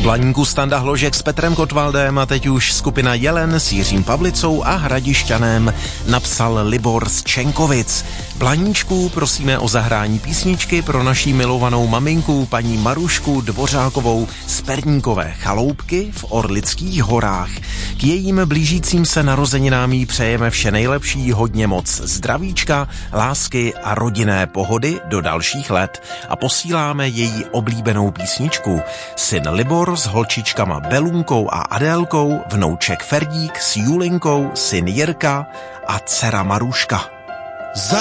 Blaníku Standa Hložek s Petrem Kotwaldem a teď už skupina Jelen s Jiřím Pavlicou a Hradišťanem, napsal Libor z Čenkovic. Blaníčku, prosíme o zahrání písničky pro naší milovanou maminku paní Marušku Dvořákovou z Perníkové chaloupky v Orlických horách. K jejím blížícím se narozeninám jí přejeme vše nejlepší, hodně moc zdravíčka, lásky a rodinné pohody do dalších let a posíláme její oblíbenou písničku. Syn Libor s holčičkama Belunkou a Adélkou, vnouček Ferdík s Julinkou, syn Jirka a dcera Maruška.